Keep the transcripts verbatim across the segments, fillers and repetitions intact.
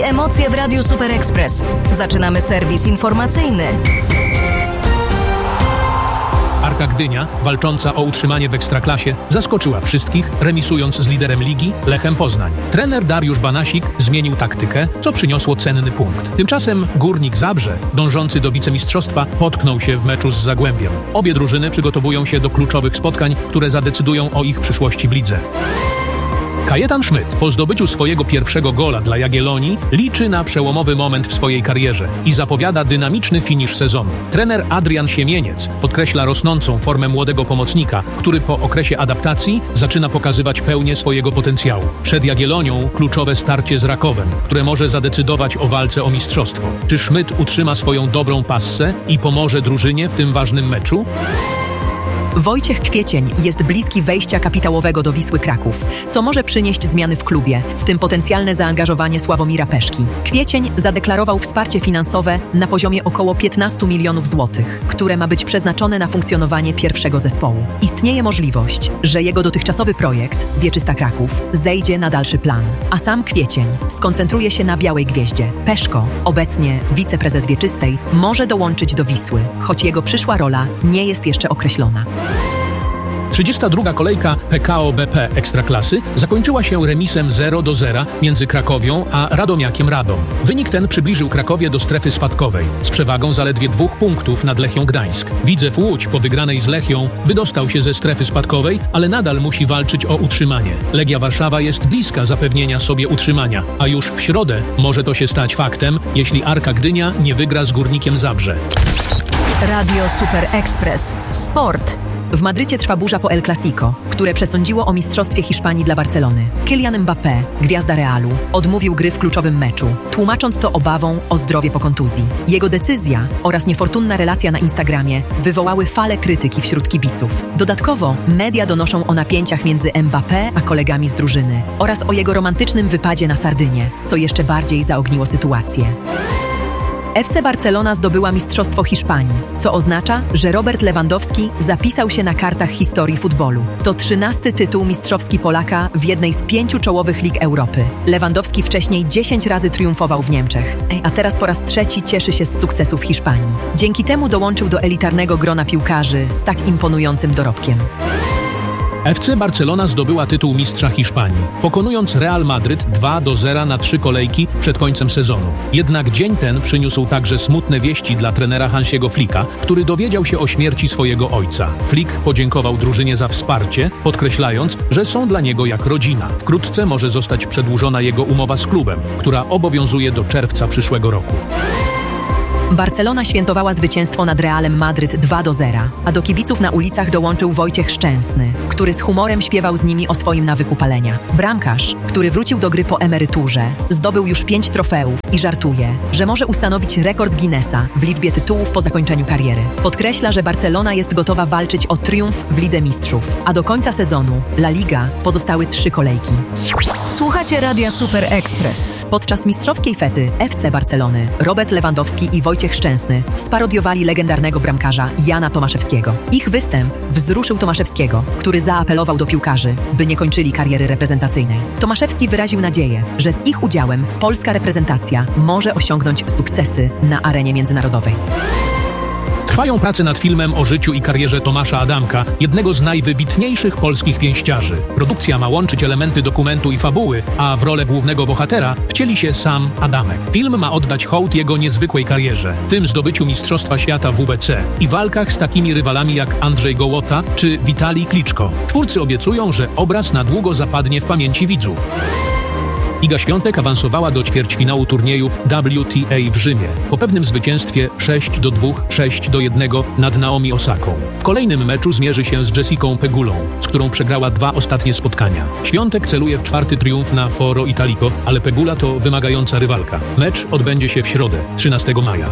emocje w Radiu Super Express. Zaczynamy serwis informacyjny. Arka Gdynia, walcząca o utrzymanie w Ekstraklasie, zaskoczyła wszystkich, remisując z liderem ligi Lechem Poznań. Trener Dariusz Banasik zmienił taktykę, co przyniosło cenny punkt. Tymczasem Górnik Zabrze, dążący do wicemistrzostwa, potknął się w meczu z Zagłębiem. Obie drużyny przygotowują się do kluczowych spotkań, które zadecydują o ich przyszłości w lidze. Kajetan Szmyt po zdobyciu swojego pierwszego gola dla Jagiellonii liczy na przełomowy moment w swojej karierze i zapowiada dynamiczny finisz sezonu. Trener Adrian Siemieniec podkreśla rosnącą formę młodego pomocnika, który po okresie adaptacji zaczyna pokazywać pełnię swojego potencjału. Przed Jagiellonią kluczowe starcie z Rakowem, które może zadecydować o walce o mistrzostwo. Czy Szmyt utrzyma swoją dobrą passę i pomoże drużynie w tym ważnym meczu? Wojciech Kwiecień jest bliski wejścia kapitałowego do Wisły Kraków, co może przynieść zmiany w klubie, w tym potencjalne zaangażowanie Sławomira Peszki. Kwiecień zadeklarował wsparcie finansowe na poziomie około piętnaście milionów złotych, które ma być przeznaczone na funkcjonowanie pierwszego zespołu. Istnieje możliwość, że jego dotychczasowy projekt, Wieczysta Kraków, zejdzie na dalszy plan, a sam Kwiecień skoncentruje się na Białej Gwieździe. Peszko, obecnie wiceprezes Wieczystej, może dołączyć do Wisły, choć jego przyszła rola nie jest jeszcze określona. trzydziesta druga kolejka P K O B P Ekstraklasy zakończyła się remisem zero do zera między Krakowią a Radomiakiem Radom. Wynik ten przybliżył Krakowię do strefy spadkowej, z przewagą zaledwie dwóch punktów nad Lechią Gdańsk. Widzew Łódź po wygranej z Lechią wydostał się ze strefy spadkowej, ale nadal musi walczyć o utrzymanie. Legia Warszawa jest bliska zapewnienia sobie utrzymania, a już w środę może to się stać faktem, jeśli Arka Gdynia nie wygra z Górnikiem Zabrze. Radio Super Express. Sport. W Madrycie trwa burza po El Clasico, które przesądziło o mistrzostwie Hiszpanii dla Barcelony. Kylian Mbappé, gwiazda Realu, odmówił gry w kluczowym meczu, tłumacząc to obawą o zdrowie po kontuzji. Jego decyzja oraz niefortunna relacja na Instagramie wywołały falę krytyki wśród kibiców. Dodatkowo media donoszą o napięciach między Mbappé a kolegami z drużyny oraz o jego romantycznym wypadzie na Sardynię, co jeszcze bardziej zaogniło sytuację. F C Barcelona zdobyła Mistrzostwo Hiszpanii, co oznacza, że Robert Lewandowski zapisał się na kartach historii futbolu. To trzynasty tytuł mistrzowski Polaka w jednej z pięciu czołowych lig Europy. Lewandowski wcześniej dziesięć razy triumfował w Niemczech, a teraz po raz trzeci cieszy się z sukcesu w Hiszpanii. Dzięki temu dołączył do elitarnego grona piłkarzy z tak imponującym dorobkiem. F C Barcelona zdobyła tytuł mistrza Hiszpanii, pokonując Real Madryt dwa do zera na trzy kolejki przed końcem sezonu. Jednak dzień ten przyniósł także smutne wieści dla trenera Hansiego Flicka, który dowiedział się o śmierci swojego ojca. Flick podziękował drużynie za wsparcie, podkreślając, że są dla niego jak rodzina. Wkrótce może zostać przedłużona jego umowa z klubem, która obowiązuje do czerwca przyszłego roku. Barcelona świętowała zwycięstwo nad Realem Madryt dwa do zera, a do kibiców na ulicach dołączył Wojciech Szczęsny, który z humorem śpiewał z nimi o swoim nawyku palenia. Bramkarz, który wrócił do gry po emeryturze, zdobył już pięć trofeów i żartuje, że może ustanowić rekord Guinnessa w liczbie tytułów po zakończeniu kariery. Podkreśla, że Barcelona jest gotowa walczyć o triumf w Lidze Mistrzów, a do końca sezonu La Liga pozostały trzy kolejki. Słuchacie Radia Super Express. Podczas mistrzowskiej fety F C Barcelony Robert Lewandowski i Wojciech Szczęsny sparodiowali legendarnego bramkarza Jana Tomaszewskiego. Ich występ wzruszył Tomaszewskiego, który zaapelował do piłkarzy, by nie kończyli kariery reprezentacyjnej. Tomaszewski wyraził nadzieję, że z ich udziałem polska reprezentacja może osiągnąć sukcesy na arenie międzynarodowej. Trwają prace nad filmem o życiu i karierze Tomasza Adamka, jednego z najwybitniejszych polskich pięściarzy. Produkcja ma łączyć elementy dokumentu i fabuły, a w rolę głównego bohatera wcieli się sam Adamek. Film ma oddać hołd jego niezwykłej karierze, tym zdobyciu Mistrzostwa Świata W B C i walkach z takimi rywalami jak Andrzej Gołota czy Witalij Kliczko. Twórcy obiecują, że obraz na długo zapadnie w pamięci widzów. Iga Świątek awansowała do ćwierćfinału turnieju W T A w Rzymie po pewnym zwycięstwie sześć do dwóch, sześć do jednego nad Naomi Osaką. W kolejnym meczu zmierzy się z Jessicą Pegulą, z którą przegrała dwa ostatnie spotkania. Świątek celuje w czwarty triumf na Foro Italico, ale Pegula to wymagająca rywalka. Mecz odbędzie się w środę, trzynastego maja.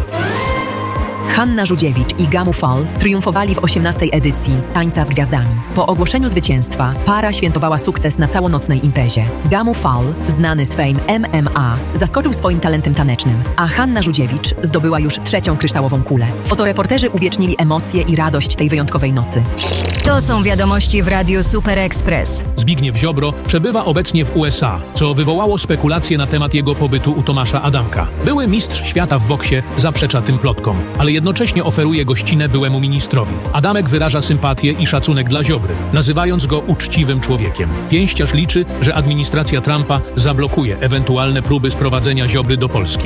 Hanna Żudziewicz i Gamu Fall triumfowali w osiemnastej edycji Tańca z Gwiazdami. Po ogłoszeniu zwycięstwa para świętowała sukces na całonocnej imprezie. Gamu Fall, znany z Fame M M A, zaskoczył swoim talentem tanecznym, a Hanna Żudziewicz zdobyła już trzecią kryształową kulę. Fotoreporterzy uwiecznili emocje i radość tej wyjątkowej nocy. To są wiadomości w Radiu Super Express. Zbigniew Ziobro przebywa obecnie w U S A, co wywołało spekulacje na temat jego pobytu u Tomasza Adamka. Były mistrz świata w boksie zaprzecza tym plotkom, ale jednocześnie oferuje gościnę byłemu ministrowi. Adamek wyraża sympatię i szacunek dla Ziobry, nazywając go uczciwym człowiekiem. Pięściarz liczy, że administracja Trumpa zablokuje ewentualne próby sprowadzenia Ziobry do Polski.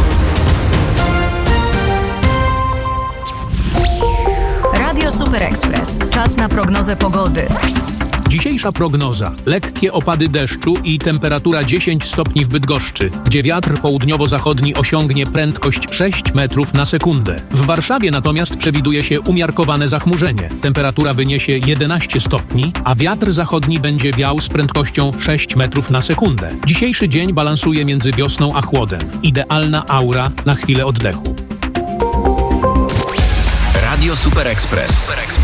Radio Super Express. Czas na prognozę pogody. Dzisiejsza prognoza. Lekkie opady deszczu i temperatura dziesięć stopni w Bydgoszczy, gdzie wiatr południowo-zachodni osiągnie prędkość sześć metrów na sekundę. W Warszawie natomiast przewiduje się umiarkowane zachmurzenie. Temperatura wyniesie jedenaście stopni, a wiatr zachodni będzie wiał z prędkością sześć metrów na sekundę. Dzisiejszy dzień balansuje między wiosną a chłodem. Idealna aura na chwilę oddechu. Radio Super Express.